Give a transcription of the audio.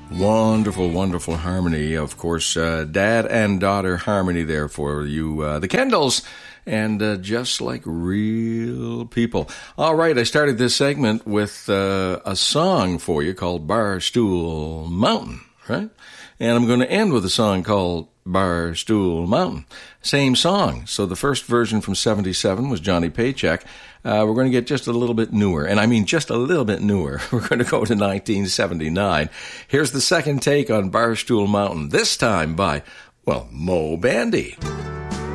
Wonderful, wonderful harmony. Of course, dad and daughter harmony there for you, the Kendalls, and just like real people. All right, I started this segment with a song for you called Barstool Mountain, right? And I'm going to end with a song called Barstool Mountain. Same song. So the first version from 77 was Johnny Paycheck. We're going to get just a little bit newer, and I mean just a little bit newer. We're going to go to 1979. Here's the second take on Barstool Mountain, this time by, well, Moe Bandy.